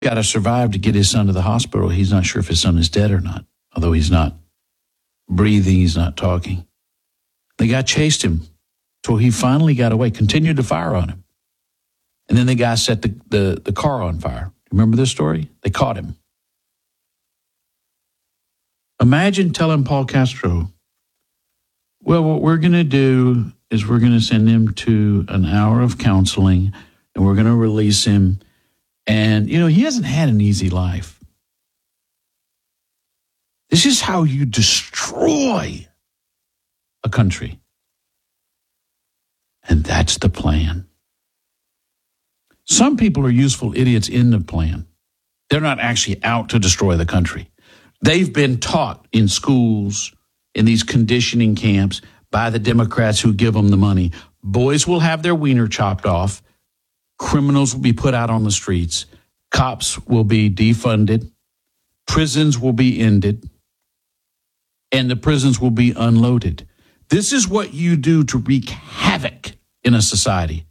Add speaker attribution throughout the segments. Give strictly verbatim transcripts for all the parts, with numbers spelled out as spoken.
Speaker 1: got to survive to get his son to the hospital. He's not sure if his son is dead or not, although he's not breathing, he's not talking. The guy chased him till he finally got away, continued to fire on him. And then the guy set the, the, the car on fire. Remember this story? They caught him. Imagine telling Paul Castro, well, what we're going to do is we're going to send him to an hour of counseling and we're going to release him. And, you know, he hasn't had an easy life. This is how you destroy a country. And that's the plan. Some people are useful idiots in the plan. They're not actually out to destroy the country. They've been taught in schools, in these conditioning camps, by the Democrats who give them the money. Boys will have their wiener chopped off. Criminals will be put out on the streets. Cops will be defunded. Prisons will be ended. And the prisons will be unloaded. This is what you do to wreak havoc in a society.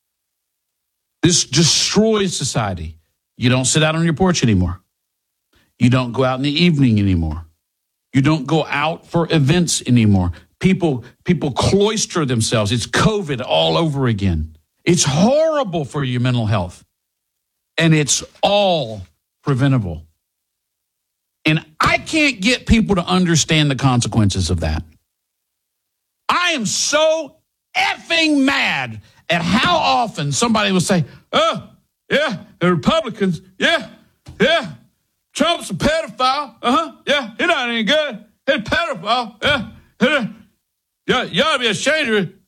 Speaker 1: This destroys society. You don't sit out on your porch anymore. You don't go out in the evening anymore. You don't go out for events anymore. People, people cloister themselves. It's COVID all over again. It's horrible for your mental health. And it's all preventable. And I can't get people to understand the consequences of that. I am so effing mad at how often somebody will say, oh, yeah, the Republicans, yeah, yeah, Trump's a pedophile, uh-huh, yeah, he's not any good, he's a pedophile, yeah, yeah, yeah, you ought to be ashamed of it.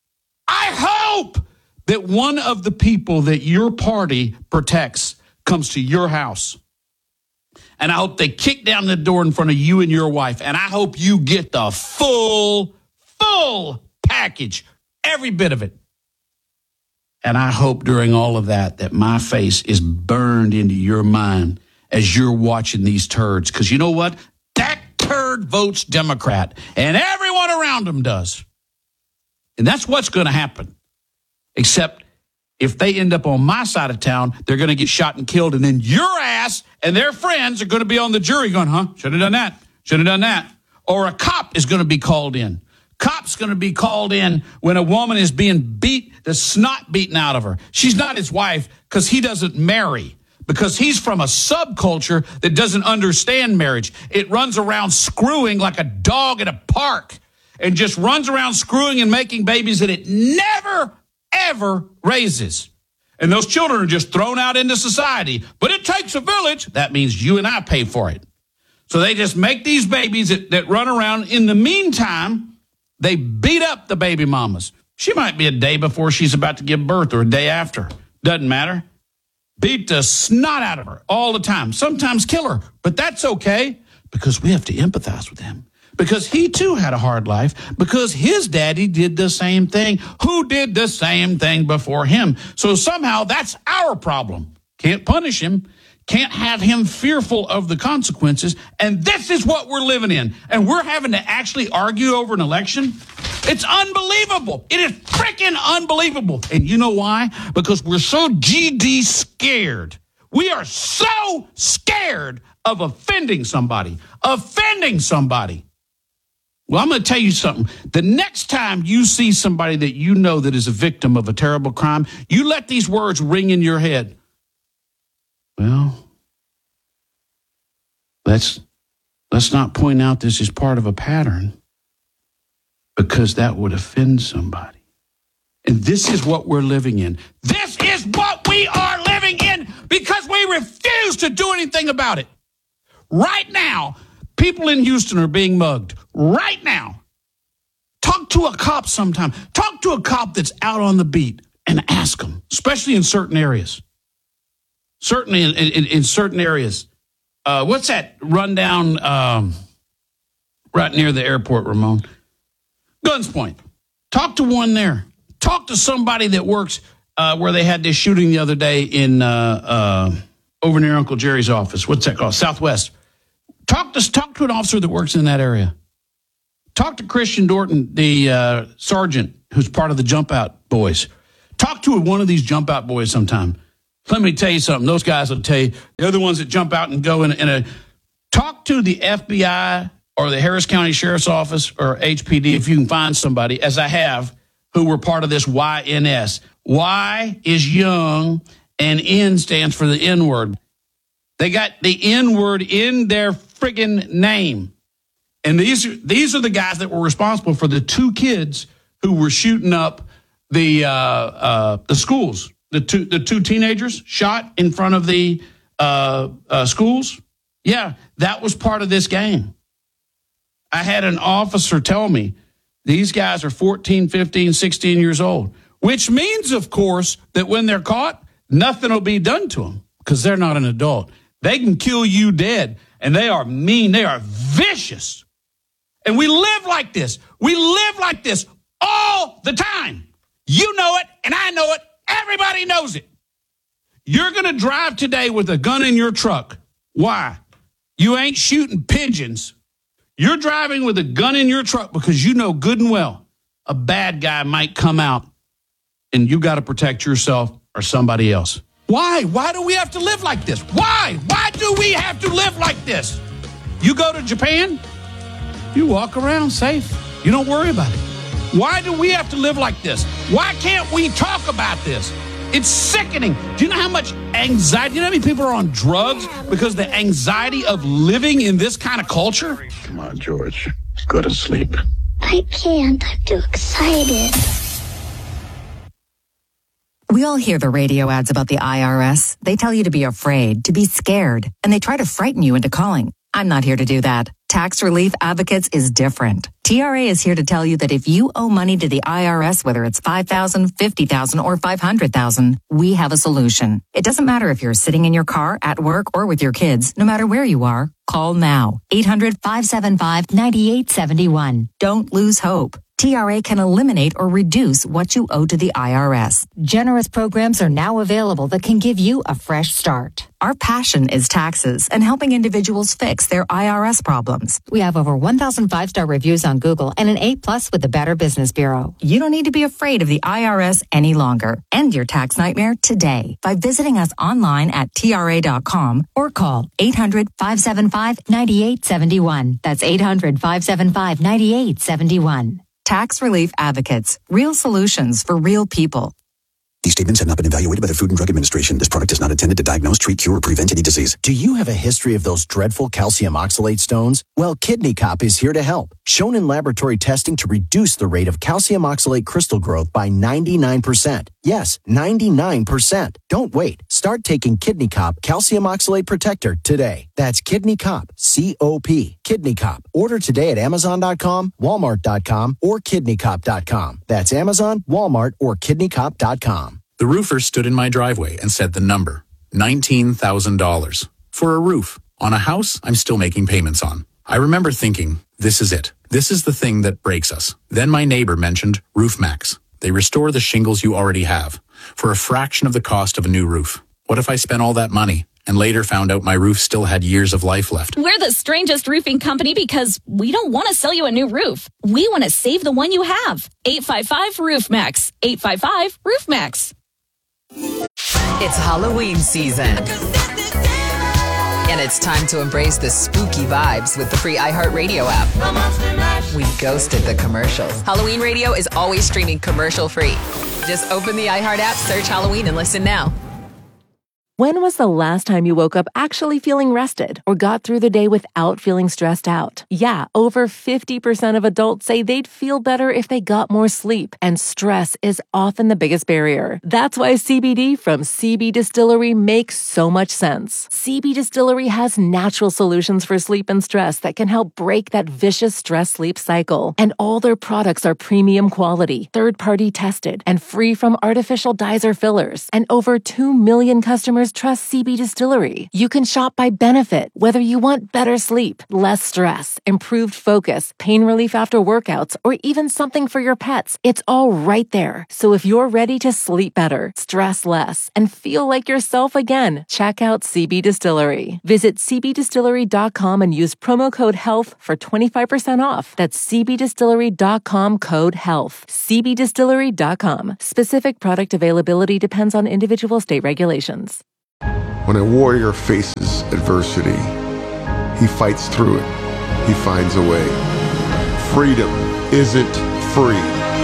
Speaker 1: I hope that one of the people that your party protects comes to your house. And I hope they kick down the door in front of you and your wife. And I hope you get the full, full package, every bit of it. And I hope during all of that, that my face is burned into your mind as you're watching these turds. Because you know what? That turd votes Democrat. And everyone around him does. And that's what's going to happen. Except if they end up on my side of town, they're going to get shot and killed. And then your ass and their friends are going to be on the jury going, huh? Should have done that. Should have done that. Or a cop is going to be called in. Cop's going to be called in when a woman is being beat, the snot beaten out of her. She's not his wife because he doesn't marry. Because he's from a subculture that doesn't understand marriage. It runs around screwing like a dog at a park and just runs around screwing and making babies that it never ever raises. And those children are just thrown out into society. But it takes a village. That means you and I pay for it. So they just make these babies that, that run around. In the meantime, they beat up the baby mamas. She might be a day before she's about to give birth or a day after. Doesn't matter. Beat the snot out of her all the time. Sometimes kill her. But that's okay because we have to empathize with him. Because he, too, had a hard life. Because his daddy did the same thing. Who did the same thing before him? So somehow that's our problem. Can't punish him. Can't have him fearful of the consequences. And this is what we're living in. And we're having to actually argue over an election. It's unbelievable. It is freaking unbelievable. And you know why? Because we're so G D scared. We are so scared of offending somebody. Offending somebody. Well, I'm going to tell you something. The next time you see somebody that you know that is a victim of a terrible crime, you let these words ring in your head. Well, let's, let's not point out this is part of a pattern because that would offend somebody. And this is what we're living in. This is what we are living in because we refuse to do anything about it. Right now, people in Houston are being mugged. Right now. Talk to a cop sometime. Talk to a cop that's out on the beat and ask them, especially in certain areas. Certainly in, in, in certain areas. Uh, what's that rundown um, right near the airport, Ramon? Guns Point. Talk to one there. Talk to somebody that works uh, where they had this shooting the other day in uh, uh, over near Uncle Jerry's office. What's that called? Southwest. Talk to talk to an officer that works in that area. Talk to Christian Dorton, the uh, sergeant who's part of the Jump Out Boys. Talk to one of these Jump Out Boys sometime. Let me tell you something. Those guys will tell you, they're the ones that jump out and go in, in a, talk to the F B I or the Harris County Sheriff's Office or H P D if you can find somebody, as I have, who were part of this Y N S. Y is young and N stands for the N word. They got the N word in their friggin' name. And these, these are the guys that were responsible for the two kids who were shooting up the uh, uh, the schools. The two the two teenagers shot in front of the uh, uh, schools. Yeah, that was part of this game. I had an officer tell me these guys are fourteen, fifteen, sixteen years old, which means, of course, that when they're caught, nothing will be done to them because they're not an adult. They can kill you dead, and they are mean. They are vicious. And we live like this. We live like this all the time. You know it, and I know it. Everybody knows it. You're going to drive today with a gun in your truck. Why? You ain't shooting pigeons. You're driving with a gun in your truck because you know good and well a bad guy might come out, and you got to protect yourself or somebody else. Why? Why do we have to live like this? Why? Why do we have to live like this? You go to Japan, you walk around safe. You don't worry about it. Why do we have to live like this? Why can't we talk about this? It's sickening. Do you know how much anxiety, you know how many people are on drugs because of the anxiety of living in this kind of culture?
Speaker 2: Come on, George. Go to sleep.
Speaker 3: I can't. I'm too excited.
Speaker 4: We all hear the radio ads about the I R S. They tell you to be afraid, to be scared, and they try to frighten you into calling. I'm not here to do that. Tax Relief Advocates is different. T R A is here to tell you that if you owe money to the I R S, whether it's five thousand dollars, fifty thousand dollars, or five hundred thousand dollars, we have a solution. It doesn't matter if you're sitting in your car, at work, or with your kids. No matter where you are, call now. eight hundred, five seven five, nine eight seven one. Don't lose hope. T R A can eliminate or reduce what you owe to the I R S. Generous programs are now available that can give you a fresh start. Our passion is taxes and helping individuals fix their I R S problems. We have over one thousand five-star reviews on Google and an A plus with the Better Business Bureau. You don't need to be afraid of the I R S any longer. End your tax nightmare today by visiting us online at T R A dot com or call eight hundred, five seven five, nine eight seven one. That's eight hundred, five seven five, nine eight seven one. Tax Relief Advocates. Real solutions for real people.
Speaker 5: These statements have not been evaluated by the Food and Drug Administration. This product is not intended to diagnose, treat, cure, or prevent any disease.
Speaker 6: Do you have a history of those dreadful calcium oxalate stones? Well, Kidney Cop is here to help. Shown in laboratory testing to reduce the rate of calcium oxalate crystal growth by ninety-nine percent. Yes, ninety-nine percent. Don't wait. Start taking Kidney Cop Calcium Oxalate Protector today. That's Kidney Cop, C O P. Kidney Cop. Order today at Amazon dot com, Walmart dot com, or Kidney Cop dot com. That's Amazon, Walmart, or Kidney Cop dot com.
Speaker 7: The roofer stood in my driveway and said the number, nineteen thousand dollars. For a roof on a house I'm still making payments on. I remember thinking, this is it. This is the thing that breaks us. Then my neighbor mentioned RoofMax. They restore the shingles you already have for a fraction of the cost of a new roof. What if I spent all that money and later found out my roof still had years of life left?
Speaker 8: We're the strangest roofing company because we don't want to sell you a new roof. We want to save the one you have. eight five five, RoofMax. eight five five, RoofMax.
Speaker 9: It's Halloween season. And it's time to embrace the spooky vibes with the free iHeartRadio app. We ghosted the commercials. Halloween Radio is always streaming commercial free. Just open the iHeart app, search Halloween, and listen now.
Speaker 10: When was the last time you woke up actually feeling rested or got through the day without feeling stressed out? Yeah, over fifty percent of adults say they'd feel better if they got more sleep, and stress is often the biggest barrier. That's why C B D from C B Distillery makes so much sense. C B Distillery has natural solutions for sleep and stress that can help break that vicious stress-sleep cycle. And all their products are premium quality, third-party tested, and free from artificial dyes or fillers. And over two million customers customers trust C B Distillery. You can shop by benefit, whether you want better sleep, less stress, improved focus, pain relief after workouts, or even something for your pets. It's all right there. So if you're ready to sleep better, stress less, and feel like yourself again, check out C B Distillery. Visit c b distillery dot com and use promo code HEALTH for twenty-five percent off. That's c b distillery dot com code HEALTH. c b distillery dot com. Specific product availability depends on individual state regulations.
Speaker 11: When a warrior faces adversity, he fights through it. He finds a way. Freedom isn't free.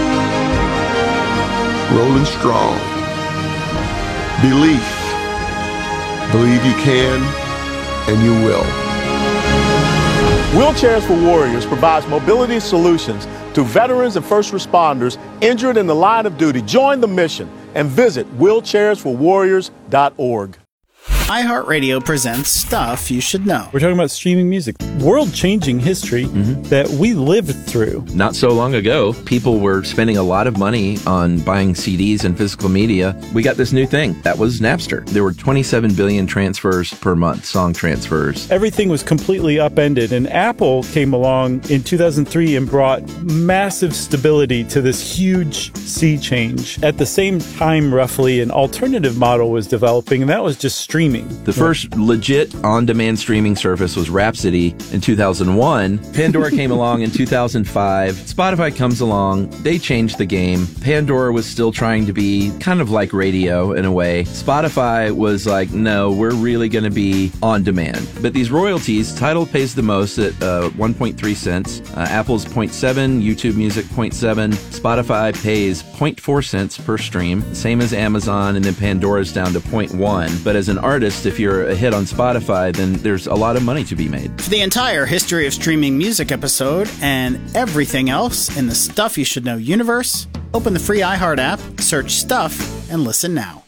Speaker 11: Rolling strong. Belief. Believe you can, and you will.
Speaker 12: Wheelchairs for Warriors provides mobility solutions to veterans and first responders injured in the line of duty. Join the mission and visit wheelchairs for warriors dot org.
Speaker 13: iHeartRadio presents Stuff You Should Know.
Speaker 14: We're talking about streaming music, world-changing history mm-hmm. that we lived through.
Speaker 15: Not so long ago, people were spending a lot of money on buying C Ds and physical media. We got this new thing. That was Napster. There were twenty-seven billion transfers per month, song transfers.
Speaker 14: Everything was completely upended, and Apple came along in two thousand three and brought massive stability to this huge sea change. At the same time, roughly, an alternative model was developing, and that was just streaming.
Speaker 15: The first legit on-demand streaming service was Rhapsody in two thousand one. Pandora came along in two thousand five. Spotify comes along. They changed the game. Pandora was still trying to be kind of like radio in a way. Spotify was like, no, we're really going to be on demand. But these royalties, Tidal pays the most at uh, one point three cents. Uh, Apple's zero point seven, YouTube Music zero point seven. Spotify pays zero point four cents per stream, same as Amazon, and then Pandora's down to zero point one. But as an artist, if you're a hit on Spotify, then there's a lot of money to be made.
Speaker 13: For the entire history of streaming music episode and everything else in the Stuff You Should Know universe, open the free iHeart app, search Stuff, and listen now.